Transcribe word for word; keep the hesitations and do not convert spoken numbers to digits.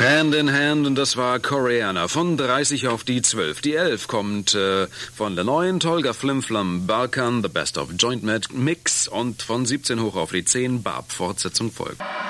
Hand in Hand, und das war Koreaner. Von dreißig auf die zwölf. Die elf kommt äh, von der neuen Tolga Flimflam Balkan, The Best of Joint Mix, und von siebzehn hoch auf die zehn, Barb, Fortsetzung folgt.